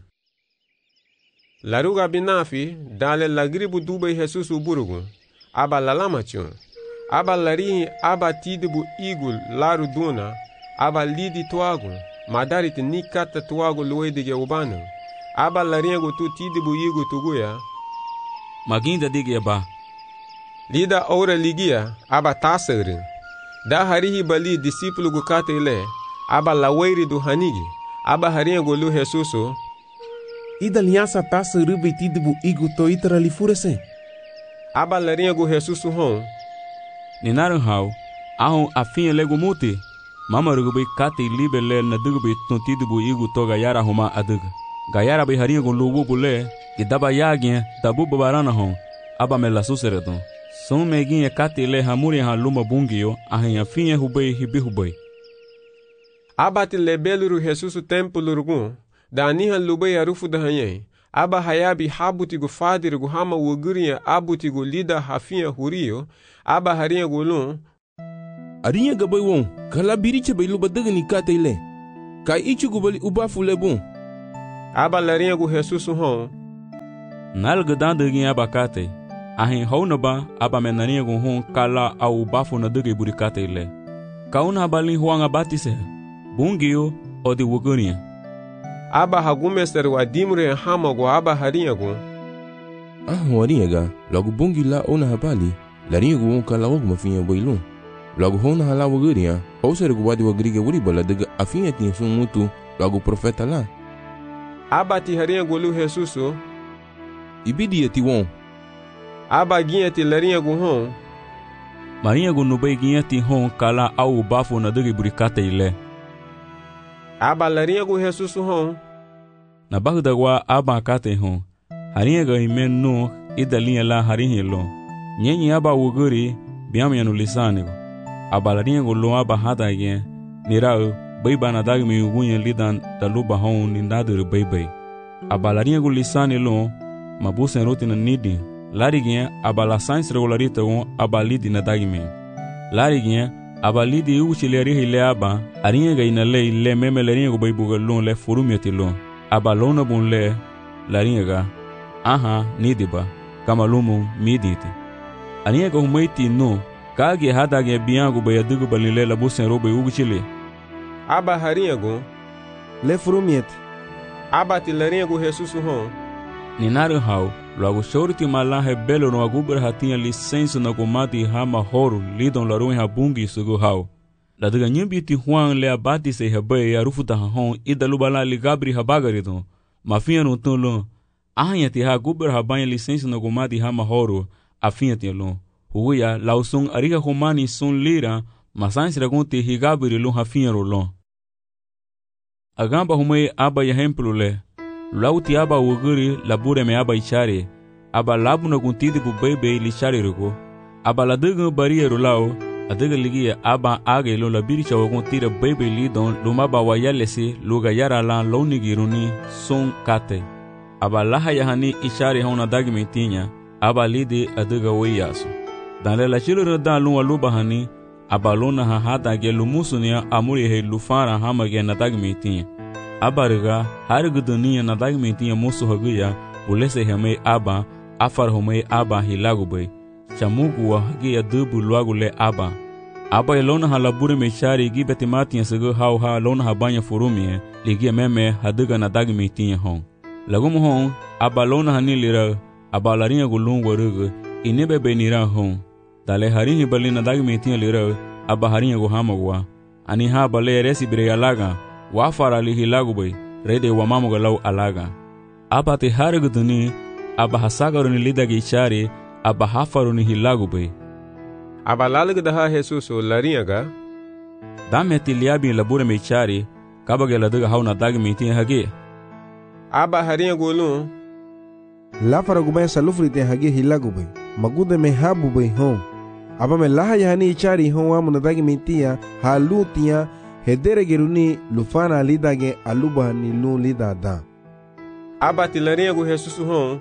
laruga binafi dale lagribu dube Jesus uburugu aba lalamachun aba lari aba tidibu igul laru duna aba lidi tuagu madarit nikata tuagu luedige ubanu aba laringu tu tidibu igu tuguya maginda dige ba lida ora ligia aba tasere da harihi bali discípulo gu katele aba laweiri du hanigi aba haringu lu Jesusu ida aliança taça rubi tidibu igu to itara li furese aba laringu Jesusu hon ninaru hau ahon afinha lego muti mama rubi kati libe le na dubi ton tidibu igu to gayara homa adug gayara be haringu lubu bule idaba yagin dabu babarana hon aba mela suseredon son meginha kati le hamuri ha luma bungio ahin afinha hubei hibi hubei aba te lebeluru Jesusu templo rugu da aniha lubei arufu da hanye aba hayabi habutigu fadirigu hama wuguriya abutigu lida hafiya huriyo aba hariya gulun arinya gabay won kala biriche bay luba dagani kata ile kai ichi gubali ubafu lebon aba lariya gu Jesus hon nal gadan dagi aba kate ahin hona ba aba menaniya gu hon kala au bafu na dagi buri kata ile kauna bali huanga batise bungiyo odi wuguriya aba hagumester wa dimre hama gu aba hariya gu ah wariya ga lagu bungi la ona habali lariya gu kala wagu mafiya boilun lagu hona hala wuguriya hauser gu wadi wagriga wuri bala daga afiya tin sun mutu lagu profeta la aba ti hariya gu lu Jesus ibidi ti won aba giya ti lariya gu hon Maria gu nubay giya ti hon kala au bafu na dagi buri kata ile aba lariya gu Jesus hon na bagda wa aba kate hon hariya ga himen no idalia la hariya lo nyenyi aba wuguri biam yanu lisane go aba lariya gu lo aba hada ge nirao bayba na dagi mi gunya lidan daluba hon nindadur baybay aba lariya gu lisane lo mabusen rotina nidi larigien aba la science regularita won aba lidi na dagi mi larigien aba lidi uchileri hile aba ariya ga ina le le meme lariya gu baybuga lon le forumeti lo aba lona bun le lariya ga aha nidiba kama lumu miditi ariya ga humaiti no kage hada ge biangu bayadugu balile la busen robe uguchile aba hariya gu le forumeti aba ti lariya gu Jesus hon ninaru hau logo shorti malahe belo no agubra hatinha licença na comati hama horo lidon larun habungi sugu hau la daga nyimbi ti huang le abati se habe ya rufuta hon idalubala ligabri habagarido mafia no tolo ahnya ti ha gubra habanya licença na comati hama horo afia ti lo huya lausung ariga humani sun lira masans ragunti higabri lo hafia ro agamba humai aba ya hemplo le lauti aba wuguri labure me aba ichare aba labu na guntidi bu bebe lichare rugo aba la dega bariero lao adega ligia aba age lo la biricha waguntira bebe lidon luma ba wayalesi luga yara la lonigiruni son kate aba laha yahani ichare hona dagmi tinya aba lidi adega wayaso dan la chilo da luwa luba hani aba lona ha hada ge lumusunia amuri he lufara hamage na dagmi tinya abariga harigu dunia na dagmi tinya musu haguya ulese hame aba afar home aba hilagu bay chamugu wa hagiya dubu luagu le aba aba elona halabure me shari gi betimati sego hau ha lona habanya furumi ligi meme haduga na dagmi tinya hon lagum hon aba lona hanilira aba larinya gulun warugu inebe benira hon dale harinhi balina dagmi tinya lira aba harinya go hamagwa ani ha bale resi bire alaga wa farali hilagu bay rede wa mamuga law alaga aba te harigu duni aba hasagaruni lidagi chari aba hafaruni hilagu bay aba lalig daha Jesus lariya ga dame tiliabi labure me chari kabage ladaga hauna dagi mitin hage aba hariya golun la faragu bay salufri te hage hilagu bay magude me habu bay hon aba me laha yani chari hon wa mun dagi mitia halutia hedere geruni lufana lidage aluba ni lu lidada aba tilariya gu Jesus hon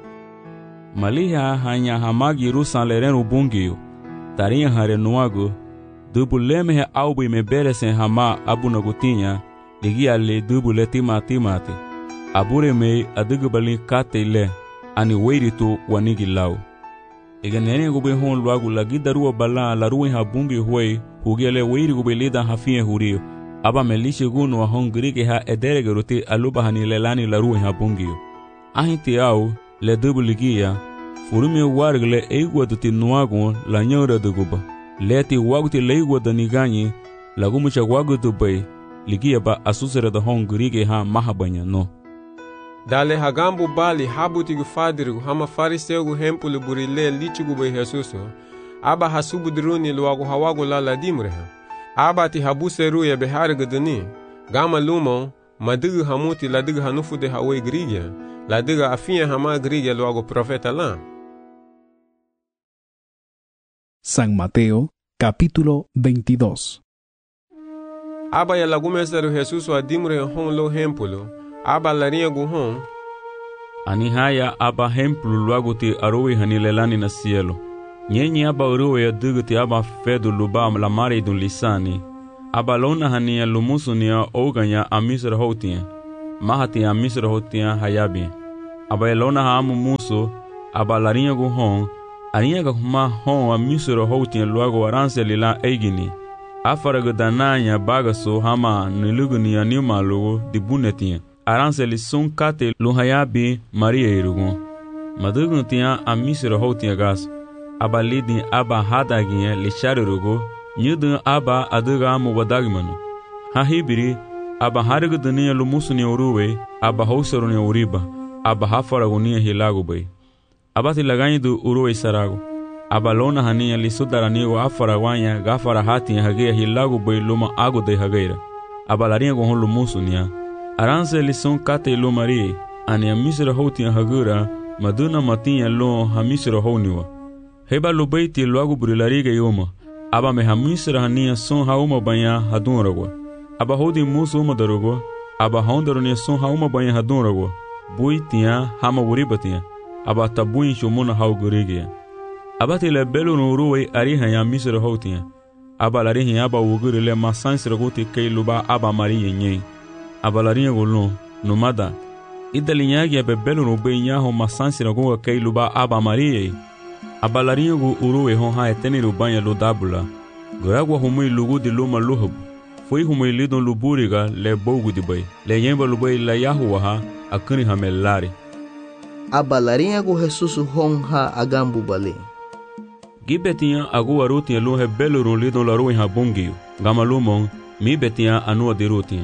maliha hanya hamagi rusan lerenu bungiyo tarinha hare nuago dubuleme he aubi me beresen hama abuna gutinya ligia le dubule tima timate abure me adugu bali kate le ani weiritu wanigi lau ega nene go be hon luago lagi daruwa bala la ruwe ha bungi huwe hugele weiri go be lida hafie hurio aba melishe gunu wa hongri ke ha edere geruti aluba hani lelani la ruwe ha bungi ahiti au le dubuligia furumi wargle eigwa tuti nuago la nyora duguba leti waguti leigwa danigani lagumucha wagutu bay ligia ba asusere da hongri ke ha mahabanya no dale hagambu bali habuti gu fadiru hama fariseu gu hempulu burile lichugu bay Jesus aba hasubu druni luago hawago la la dimreha aba ti habuseru ye behar guduni gama lumo madugu hamuti la dugu hanufu de hawe grigia la dugu afia hama grigia luago profeta la. San Mateo, capítulo veintidós. Aba ya lagumeseru Jesus wa dimre hon lo hempulo aba laria gu hon Ani haya aba hemplu luago ti arowe hanilelani na cielo. Nyenye aba uruwe ya dugu ti aba fedu luba la mare idun lisani. Aba lona hania lumusu nia oganya amisra hotia. Mahati amisra hotia hayabi. Aba lona haamu musu, aba larinha gu hon, arinha ga huma hon amisra hotia luago waranse lila eigini. Afaraga dananya bagaso hama niluguni ya niuma lugu di bunetia. Aranse li sun kate lu hayabi Maria irugu. Madugun tia amisra hotia gas. Aba lidi aba hadagiye li sharirugu. Nyudun aba aduga amu wadagmanu. Hahibiri aba harigu dunia lumusu ni uruwe, aba hausaru ni uriba, aba hafaragu ni hilagu bay. Aba tilaganyidu uruwe saragu. Aba lona hania li sudaranigo afaragwanya gafara hati hagea hilagu bay luma agu de hageira. Aba laringo hon lumusu niya. Aranse li son kate lu marie, ani amisra hoti hagura, maduna matinha lo hamisra honiwa. Heba lu bayti luagu burilariga yoma. Aba me hamisra hania son hauma banya hadunragwa. Aba hodi musu uma darugwa. Aba hondarunia son hauma banya hadunragwa. Bui tia hama wuribatia. Aba tabuin shumuna haugurigia. Aba tila belu nuruwe ariha ya misra hotia. Aba larihi aba wugurile masansra guti kei luba aba mariye nye. Aba larinha gulun numada. Idalinyagi abe belu nube nyaho masansra guga kei luba aba mariye. Aba larinha gu uruwe hon ha eteni lubanya ludabula. Guragwa humui lugu di luma luhubu. Foi humui lidon luburiga le bogu di bay. Le yemba lubay la yahuwaha akuni hamelari. Aba larinha gu Jesusu hon ha agambu bale. Gibetia agu arutia luhe belu ru lidon la ruin ha bungiu. Gama lumon mi betia anua dirutia.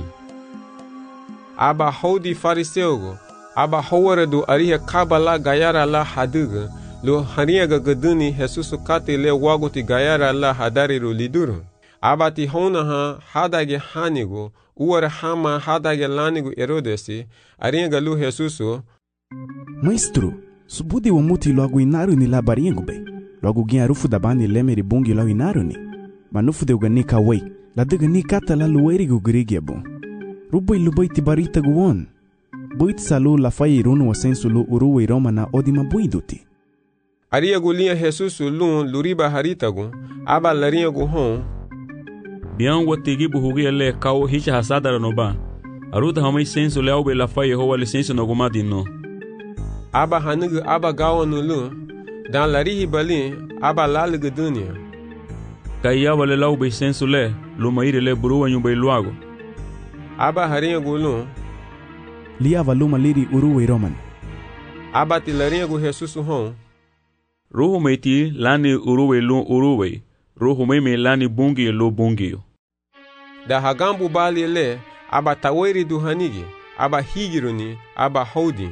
Aba hodi fariseugo. Aba howare do ariha kabala gayara la haduga. Lo hania ga gaduni Jesusu kate le waguti gayara la hadari ru liduru. Abati hona ha hadage hanigo uwara hama hadage lanigo erodesi aringa lu Jesusu. Maestro, subudi wa muti logo inaru ni labaringo be. Logo gin rufu da bani lemeri bungi lo inaru ni. Manufu de uganika wei. La diga ni kata la lueri gu grigia bon. Rubai lubai tibarita guon. Buit salu la fai irunu wa sensu lu uruwe roma na odima buiduti. Aria gulia Jesusu lun luriba haritagu. Aba laringa gu hon. Bian watigi buhugia le kao hicha hasadara no ba. Aruta hamai sensu le aube la fai hoa le sensu no gumadi no. Aba hanugu aba gawa no lu. Dan larihi balin aba lalugu dunia. Kaya wale laube sensu le lumaire le buruwa nyumbai luago. Aba haringa gu lu. Liava luma liri uruwe roman. Aba ti laringa gu Jesusu hon. Ruhu meiti lani uruwe lu uruwe. Ruhu meme lani bungi lo bungi. Da hagambu bali le aba taweri du hanigi. Aba higiruni aba hodi.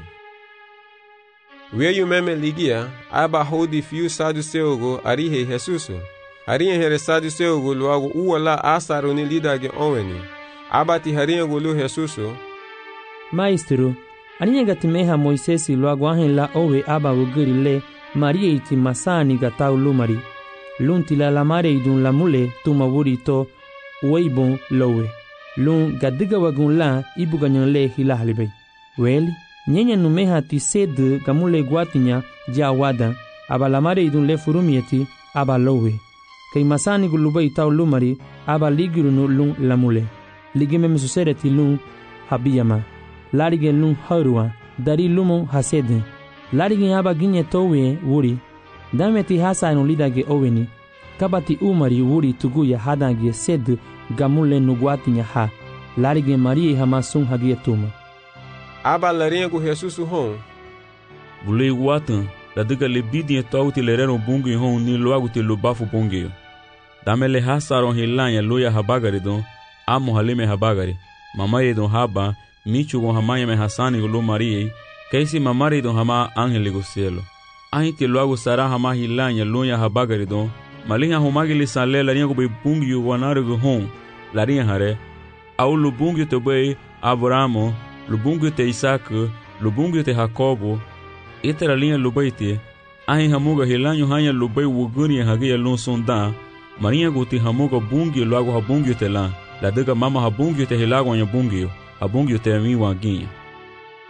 Weyu meme ligia aba hodi fiu saduseugo arihe Jesusu. Arihe here saduseugo luago uwala asaruni lidage oweni. Aba ti haringa gulu Jesusu. Maestro, aninya gatimeha Moisesi luago ahen la owe aba wugiri le Maria iti masani gatau lumari. Lun tila la mare idun la mule tuma wuri to weibon lowe. Lun gadiga wagun la ibu ganyan le hila halibay. Weli, nyenya numeha ti sed gamule guatinya ja wada. Aba la mare idun le furumieti aba lowe. Kay masani gulubay tau lumari aba ligirunu lun la mule. Ligime mesusereti lun habiyama. Larige lun harua dari lumon hasede. Larige aba ginye towe wuri. Dameti hasa enulidage oweni. Kabati umari wuri tuguya hadangie sed gamule nuguatinya ha. Larige Maria hamasun hagia tuma. Aba larinha gu Jesusu hon. Bulei guatan, la diga le bidinha tauti lerero bungi hon ni loago te lubafu bungi. Damele hasaron hilanya loya habagari don, amo halime habagari. Mamaye don haba, michu gon hamaya me hasani gu lo Maria, kaisi mamari don hama angeli gu cielo. Ahiti loago sara hama hilanya loya habagari don, malinha humagi li sale larinha gu bei bungi yu wanaru gu hon, larinha hare, au lubungi te bei Abramo, lubungi te Isaac, lubungi te Jacobo, itera linha lubaiti, ahi hamuga hilanyo hanya lubai wuguni hagia lon sonda, marinha guti hamuga bungi loago habungi te la, la diga mama habungi te hilago anya bungi, habungi te mi wanginha.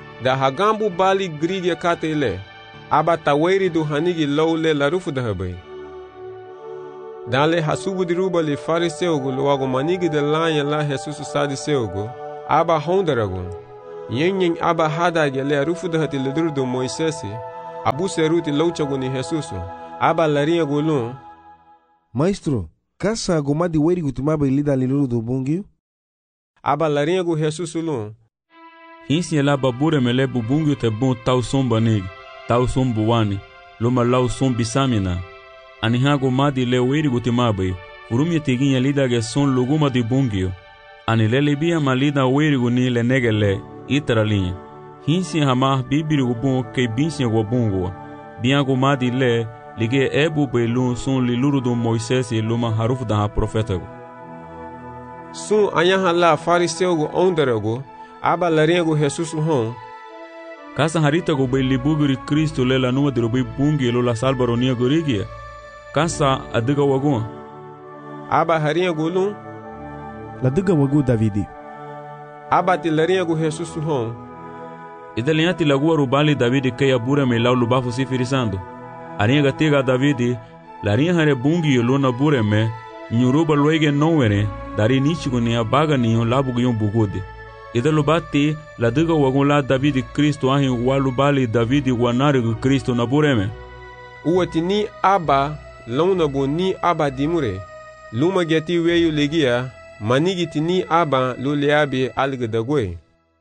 Da hagambu bali grige kate ile. Aba taweri do hanigi lowle la rufu da habai. Dale hasubu di ruba li fariseogu luago manigi de lanya la Jesus sadiseogu. Aba hondaragun. Yen yen aba hadage le rufu da hati liduru do Moisesi. Abu seruti louchagu ni Jesusu. Aba larinha gulun. Maestro, kasa gomadi weri gutumaba ilida liluru do bungiu? Aba larinha gu Jesusu lun. Hinsi ela babure mele bubungiu te bon tau somba nigi. Tau sombu wani. Loma lau sombi samina. Anihago madi le weri gutimabai. Urumye tiginha lida ge son luguma di bungiu. Anile libia malida weri guni le negele. Itaralinha. Hinsi hama bibiri gubun ke binsi gubungua. Biango madi le lige ebu belun son liluru do Moisés e luma haruf da profeta go. Sun anyaha la fariseu go ondarago. Aba larinha go Jesus hon. Kasa harita go beli buguri Cristo lela numa de robi bungi lo la salbaronia gorigia. Kasa adiga wagun. Aba harinha go lun. La diga wagu Davidi. Aba ti larinha go Jesus hon. Idalianti lagua rubali Davidi que abura me lau lubafu sifirisando. Arinha gatiga Davidi, larinha hare bungi lo na bureme, nyuruba loige nowere, dari nichigo ni abaga ni on labu yon bugode. Ida lubati la diga wagun la Davidi Cristo ahin wa lubali Davidi wanare gu Cristo na bureme. Uwati ni aba lona bo ni aba dimure. Luma geti weyu legia, manigiti ni aba lo leabe alga dagwe.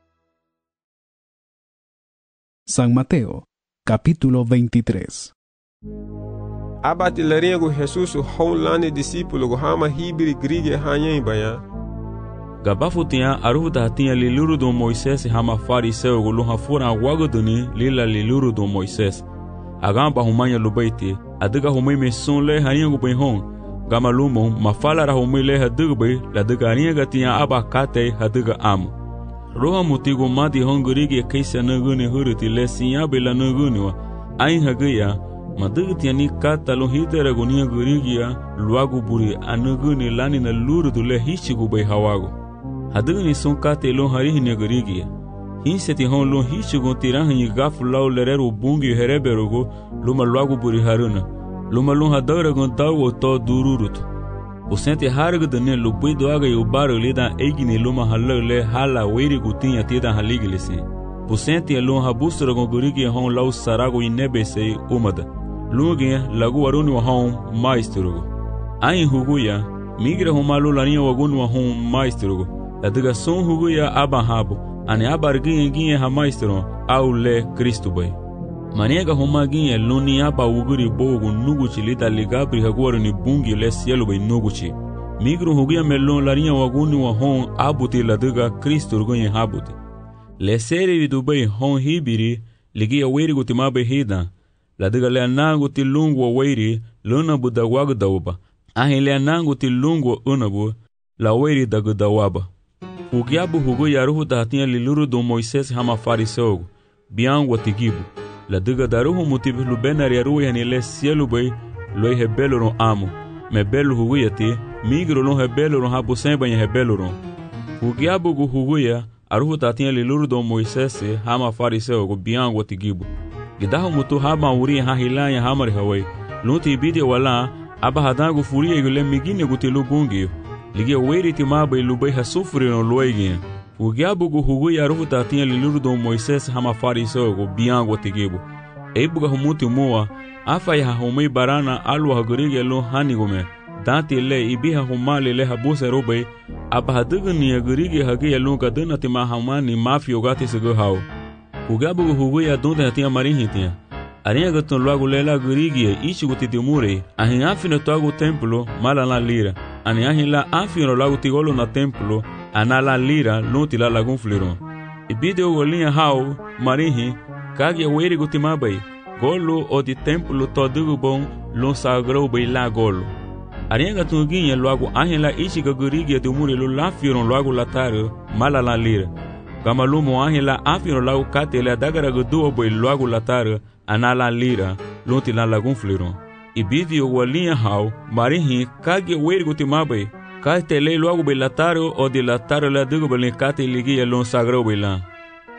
San Mateo, capítulo veintitrés. Abati larinha go Jesus houlane discípulo go hama hibiri grige hanyen baya. Gabafu tinha aruda tinha liluru do Moisés hama fariseu go luha fura wagoduni lila liluru do Moisés. Agamba humanya lubaiti, adiga humai me son le harinha go benhon. Gama lumo mafala ra humai le hadigbe la diga harinha gatinha aba kate hadiga amu. Roha mutigo madi hongurigi kaisa naguni huruti lesinha bela naguni wa ain hagaya madugti ni kata lo hitera gunia gurigia luagu buri anaguni lani na lurudu le hichigu bai hawago hadugni son kate lo hari ni gurigia hinseti hon lo hichigu tirahi gafu law lereru bungi hereberugo luma luagu buri haruna luma lo hadara gon tawo to dururut o sente harga dane lo bui do aga yo baro lida egni luma halale hala weri gutinha tida haliglisi o sente lo habusra gon gurigi hon law sarago inebese umada luge lagu warunu hon maestro ai huguya migra homalu laninha wagunu hon maestro adiga son huguya abahabo ani abarginha ginha ha maestro au le Cristo bai Maniega homaginha luni aba uguri bogo nuguchi lita ligabri hagwaro ni bungi le cielo bai nuguchi migro huguya melon larinha wagunu hon abuti ladiga Cristo rugunha habuti le seri vidubai hon hibiri ligia weri gutimabe hida ladiga le anangu ti lungu weri luna budagwagu dawaba ahi le anangu ti lungu unabu la weri dagudawaba ugiabu huguya ruhu dahatinha liluru do Moisés hama fariseu biangu tigibu la diga daruhu motivo lubenari aruya ni le cielo bai loi rebelo ron amo me belo huguya ti migro lon rebelo ron habu semba em rebelo ron ugiabu gu huguya aruhu dahatinha liluru do Moisés hama fariseu go biangu tigibu gidahu mutu haba uri ha hilanya hamari hawai lunti bidi wala aba hadangu furia yule migine gutilu bungi ligia weri ti maba ilubai hasufri no loigin ugiabu gu huguya aruhu dahatinha liluru do Moisés hama fariseu go biangu tigibu eibuga humuti moa afa ya humai barana alwa hagurige lo hanigume dati le ibiha humali le habuse robai aba hadugni hagurige hage lo gaduna ti mahamani mafio gati sego hau ugiabu gu huguya donde hatinha marinhitinha arinha gatun logo lela gurige ichi guti timure ahin afino toago templo mala la lira ani ahin la afino logo tigolo na templo anala lira lunti la lagun fliron ibide golinha hau marinhi kage weri gutimabai golo o di templo todugo bom lo sagro bai la golo arinha gatun ginha logo ahin la ichi gurige timure lo la firon logo lataro mala la lira Gamalumo ahila afino lau kate le adagara guduo boi loago latara anala lira lunti la lagun fliron. Ibidi o walinha hau marihi kage weri gutimabai kate le loago boi lataro o di lataro le adigo boi kate ligia lon sagro boi la.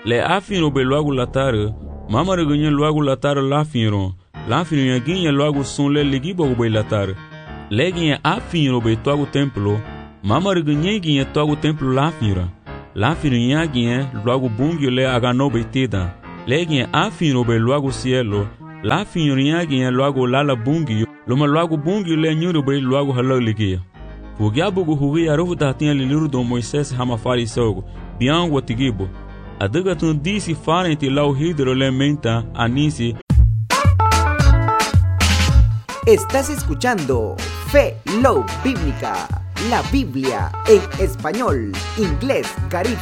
Le afiro be luagu latare, mama regunye luagu latare lafiro, lafiro yaginye luagu son le ligibo be latare. Leginye afiro be toagu templo, mama regunye ginye toagu templo lafira. Lafiro yaginye luagu bungyo le agano be tida. Leginye afiro be luagu cielo, lafiro yaginye luagu lala bungyo, luma luagu bungyo le nyuro be luagu halal ligia. Fugiabugu hugi arufu tatinha liliru do Moisés hama fari sogo, biango tigibo. Adiga tun disi farenti lau hidrolementa anisi. Estás escuchando Fe Love Bíblica, la Biblia en español, inglés, caribe